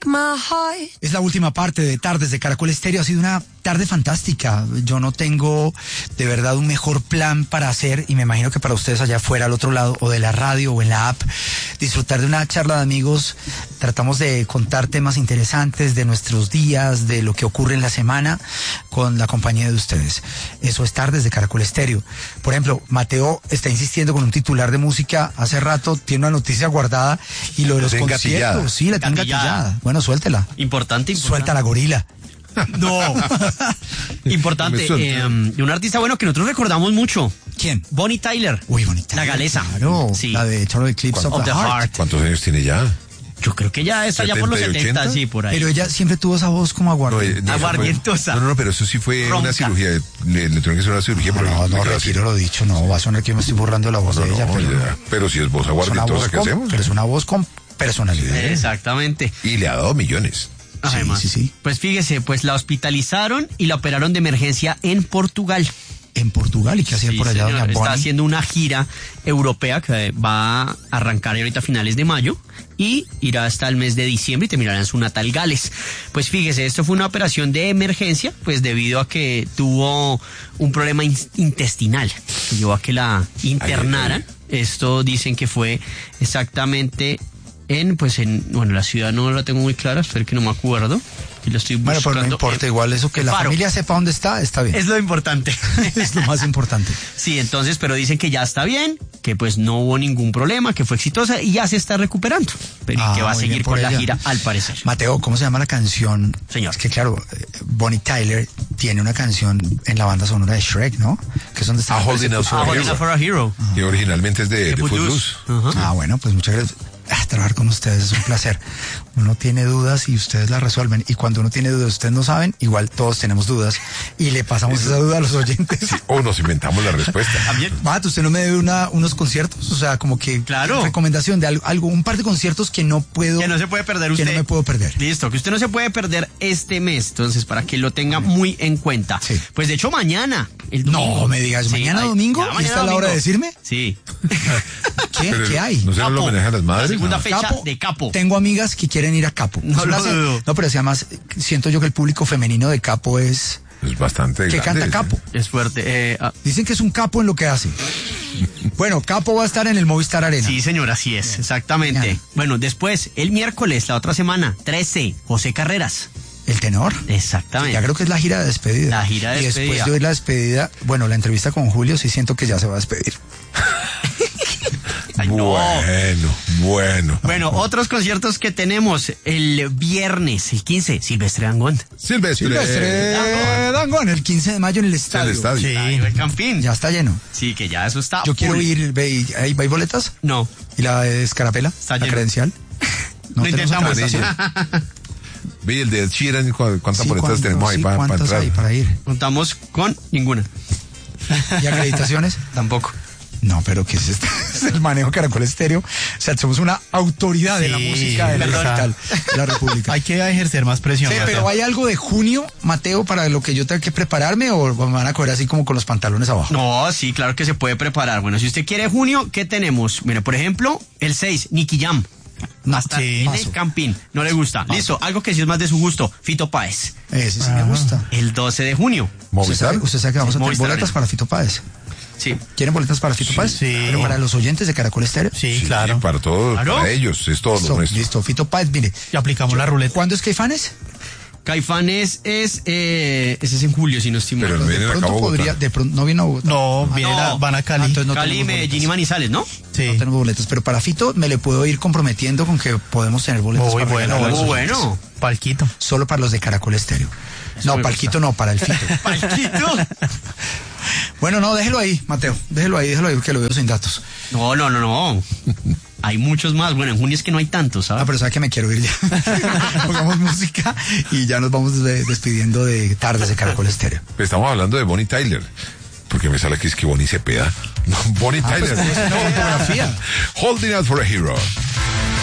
Es la última parte de Tardes de Caracol Estéreo. Ha sido una tarde fantástica. Yo no tengo de verdad un mejor plan para hacer, y me imagino que para ustedes allá afuera, al otro lado, o de la radio o en la app, disfrutar de una charla de amigos. Tratamos de contar temas interesantes de nuestros días, de lo que ocurre en la semana, con la compañía de ustedes. Eso es Tardes de Caracol Estéreo. Por ejemplo, Mateo está insistiendo con un titular de música hace rato, tiene una noticia guardada, y lo de los conciertos. Sí, la tengo engatillada. Bueno, suéltela. Importante. Suelta la gorila. No. Importante. Un artista bueno que nosotros recordamos mucho. ¿Quién? Bonnie Tyler. Uy, Bonnie Tyler. La galesa. Claro. Sí. La de Total Eclipse of the Heart. ¿Cuántos años tiene ya? Yo creo que ya está ya por los 70, sí, por ahí. Pero ella siempre tuvo esa voz como aguardientosa. No, pero eso sí fue Ronca. una cirugía. Le tuvieron que hacer una cirugía. No, retiro lo dicho, no. Va a sonar que yo me estoy borrando de la voz de ella. Pero si es voz aguardientosa, ¿qué hacemos? Pero es una voz con personalidad. Exactamente. Y le ha dado millones. Además, sí. Pues fíjese, pues la hospitalizaron y la operaron de emergencia en Portugal. En Portugal, ¿y qué hacía por allá, señor, doña Bonnie? Está haciendo una gira europea que va a arrancar ahorita a finales de mayo y irá hasta el mes de diciembre y terminará en su natal Gales. Pues fíjese, esto fue una operación de emergencia, pues debido a que tuvo un problema intestinal que llevó a que la internaran. Esto dicen que fue exactamente bueno, la ciudad no la tengo muy clara, espero que no me acuerdo. Y lo estoy buscando. Bueno, pero no importa, igual eso que la familia sepa dónde está bien. Es lo importante. Es lo más importante. Sí, entonces, pero dicen que ya está bien, que pues no hubo ningún problema, que fue exitosa y ya se está recuperando. Pero y que va a seguir con la gira, al parecer. Mateo, ¿cómo se llama la canción? Señor. Es que claro, Bonnie Tyler tiene una canción en la banda sonora de Shrek, ¿no? Que es donde está Holding Out for a Hero. Y originalmente es de Footloose. Bueno, pues muchas gracias. Trabajar con ustedes es un placer. Uno tiene dudas y ustedes las resuelven. Y cuando uno tiene dudas, ustedes no saben, igual todos tenemos dudas. Y le pasamos esa duda a los oyentes. Sí, o nos inventamos la respuesta. Mato, usted no me debe unos conciertos, o sea, como que claro. Recomendación de algo, un par de conciertos que no puedo. Que no se puede perder usted. Que no me puedo perder. Listo, que usted no se puede perder este mes. Entonces, para que lo tenga muy en cuenta. Sí. Pues de hecho, mañana. El domingo. No me digas, sí, ¿mañana domingo? Mañana ¿Está la hora de decirme? Sí. ¿Qué hay? ¿No será el homenaje a las madres? La segunda fecha Capo, de Capo. Tengo amigas que quieren ir a Capo. No lo dudo. No, pero además siento yo que el público femenino de Capo es bastante que grande. canta Capo. Es fuerte. Dicen que es un capo en lo que hace. Bueno, Capo va a estar en el Movistar Arena. Sí, señor, así es, exactamente. Bien. Bueno, después, el miércoles, la otra semana, 13, José Carreras. ¿El tenor? Exactamente. Ya creo que es la gira de despedida. La gira de despedida. Y después de oír la despedida, bueno, la entrevista con Julio, sí siento que ya se va a despedir. Ay, no. Bueno. Bueno, otros conciertos que tenemos el viernes, el 15, Silvestre Dangond. Silvestre Dangond, el 15 de mayo en el estadio. Sí. El Campín. Ya está lleno. Sí, que ya eso está. Yo quiero ir, ¿hay boletas? No. ¿Y la Escarapela? Está ¿La lleno. credencial? No intentamos. Ve el de Sheeran, ¿cuántas boletas tenemos ahí para entrar? Hay para ir? Contamos con ninguna. ¿Y acreditaciones? Tampoco. No, pero ¿qué es esto? Es el manejo Caracol Estéreo. O sea, somos una autoridad de la música de la capital de la República. Hay que ejercer más presión. Sí, pero ¿hay algo de junio, Mateo, para lo que yo tenga que prepararme o me van a coger así como con los pantalones abajo? No, sí, claro que se puede preparar. Bueno, si usted quiere junio, ¿qué tenemos? Mira, por ejemplo, el 6, Nicky Jam. Hasta en el Campín. No le gusta. Listo, algo que sí es más de su gusto, Fito Páez. Ese sí me gusta. El 12 de junio. ¿Movistar? ¿Usted sabe que vamos a tener Movistar boletas Arena. para Fito Páez? Sí. ¿Quieren boletas para Fito Páez? Sí. Pero para los oyentes de Caracol Estéreo. Sí, claro. Sí, para todos, ¿Claro? para ellos, es todo lo nuestro. Listo, Fito Páez, mire. Y aplicamos la ruleta. ¿Cuándo es Caifanes? Caifanes ese es en julio, si no estoy mal. Pero De vienen acá a pronto Bogotá. podría, de pronto, no viene a Bogotá. No, van a Cali. entonces no Cali, tenemos Medellín y boletas. Manizales, ¿no? Sí. No tenemos boletas, pero para Fito me le puedo ir comprometiendo con que podemos tener boletas Muy para bueno, regalar a los oyentes. bueno. Palquito. Solo para los de Caracol Estéreo. No, me Palquito gusta. no, para el Fito. Palquito. Bueno, no, déjelo ahí, Mateo. Déjelo ahí, que lo veo sin datos. No. Hay muchos más. Bueno, en junio es que no hay tantos, ¿sabes? Ah, pero sabe que me quiero ir ya. Pongamos música y ya nos vamos despidiendo de Tardes de Caracol Estéreo. Estamos hablando de Bonnie Tyler. Porque me sale que es que Bonnie Cepeda. No, Bonnie Tyler. Pues, es una fotografía. Holding Out for a Hero.